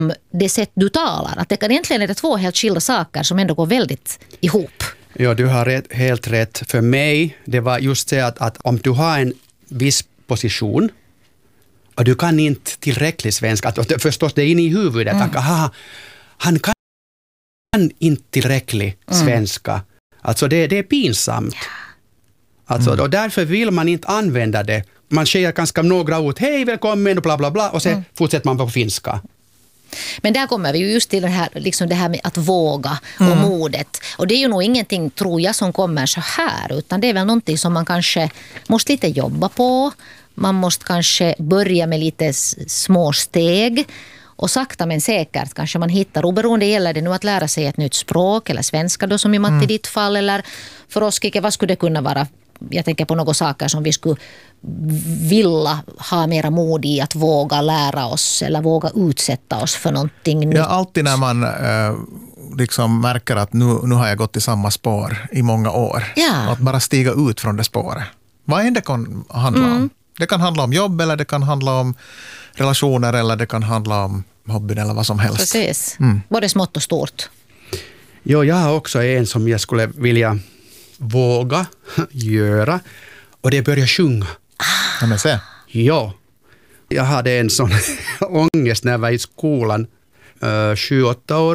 det sätt du talar. Att det kan egentligen är det två helt skilda saker som ändå går väldigt ihop. Ja, du har helt rätt. För mig, det var just det att om du har en viss position och du kan inte tillräckligt svenska, att förstås det är inne i huvudet, han kan inte tillräckligt svenska. Alltså det är pinsamt. Alltså, och därför vill man inte använda det. Man säger ganska några ord, hej, välkommen och bla bla bla, och sen fortsätter man på finska. Men där kommer vi ju just till liksom det här med att våga och modet. Och det är ju nog ingenting, tror jag, som kommer så här, utan det är väl någonting som man kanske måste lite jobba på. Man måste kanske börja med lite små steg. Och sakta men säkert kanske man hittar, oberoende gäller det nu att lära sig ett nytt språk, eller svenska då som i Matti ditt fall, eller för oss, Kike, vad skulle det kunna vara? Jag tänker på några saker som vi skulle vilja ha mera mod i att våga lära oss eller våga utsätta oss för någonting nytt. Ja, alltid när man liksom märker att nu har jag gått i samma spår i många år. Ja. Att bara stiga ut från det spåret. Vad än det kan handla om. Det kan handla om jobb, eller det kan handla om relationer, eller det kan handla om hobbyn eller vad som helst. Precis. Både smått och stort. Jo, jag har också en som jag skulle vilja våga göra, och det är börja sjunga. Ja, men se. Ja, jag hade en sån ångest när jag var i skolan, 7-8 år.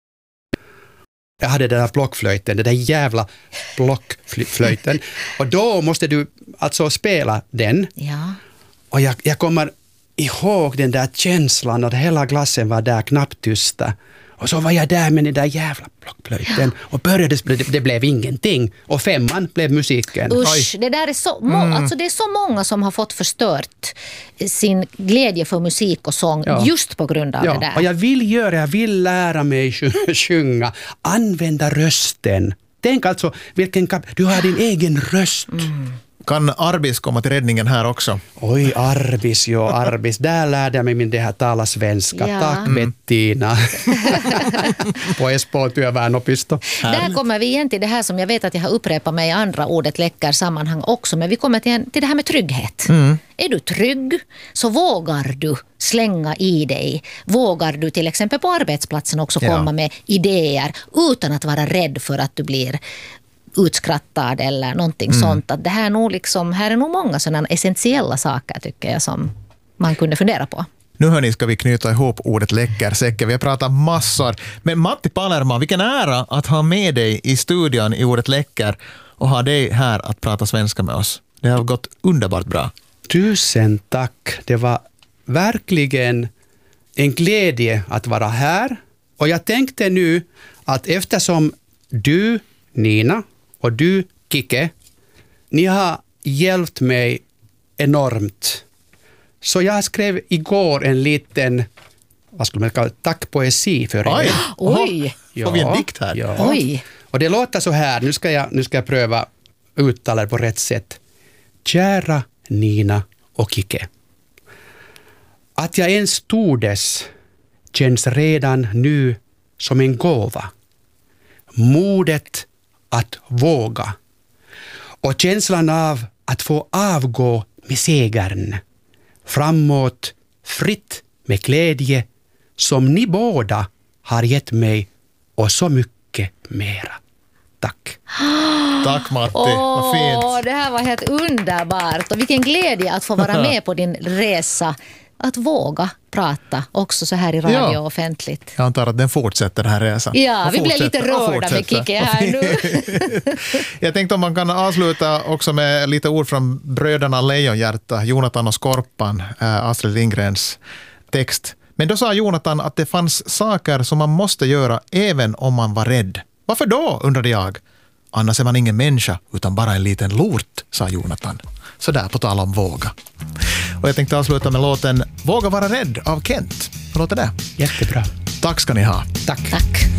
Jag hade den där blockflöjten, den där jävla blockflöjten. Och då måste du alltså spela den. Ja. Och jag kommer ihåg den där känslan, att hela klassen var där knappt tysta. Och så var jag där med den där jävla blockflöjten. Och det blev ingenting. Och 5:an blev musiken. Usch, det där är alltså det är så många som har fått förstört sin glädje för musik och sång just på grund av det där. Och jag vill lära mig sjunga. Använda rösten. Tänk alltså, du har din egen röst. Kan Arbis komma till räddningen här också? Oj, Arbis. Där lärde jag mig det här tala svenska. Ja. Tack, Bettina. På Espoo työvärnopisto. Där kommer vi igen till det här som jag vet att jag har upprepat mig i andra ordet läckar sammanhang också. Men vi kommer till det här med trygghet. Är du trygg så vågar du slänga i dig. Vågar du till exempel på arbetsplatsen också komma med idéer utan att vara rädd för att du blir utskrattad eller någonting sånt. Att det här är nog många sådana essentiella saker, tycker jag, som man kunde fundera på. Nu hörni, ska vi knyta ihop ordet läckersäcken. Vi har pratat massor. Men Matti Palerman, vilken ära att ha med dig i studion i ordet läcker och ha dig här att prata svenska med oss. Det har gått underbart bra. Tusen tack. Det var verkligen en glädje att vara här. Och jag tänkte nu att eftersom du, Nina, och du, Kike, ni har hjälpt mig enormt. Så jag skrev igår en liten, vad skulle man kalla, tackpoesi för er. Oj! Får vi en dikt här? Ja. Oj! Och det låter så här, nu ska jag pröva uttala det på rätt sätt. Kära Nina och Kike. Att jag ens tordes känns redan nu som en gåva. Modet att våga. Och känslan av att få avgå med segern. Framåt, fritt med glädje som ni båda har gett mig och så mycket mera. Tack. Tack Matti, vad fint. Det här var helt underbart. Och vilken glädje att få vara med på din resa. Att våga prata också så här i radio och offentligt. Jag antar att den fortsätter den här resan. Ja, vi blev lite rörda med Kike här nu. Jag tänkte om man kan avsluta också med lite ord från bröderna Lejonhjärta, Jonathan och Skorpan, Astrid Lindgrens text. Men då sa Jonathan att det fanns saker som man måste göra även om man var rädd. Varför då, undrade jag. Annars är man ingen människa utan bara en liten lort, sa Jonathan. Så där, på tal om våga. Och jag tänkte avsluta med låten Våga vara rädd av Kent. Hur låter det? Jättebra. Tack ska ni ha. Tack. Tack.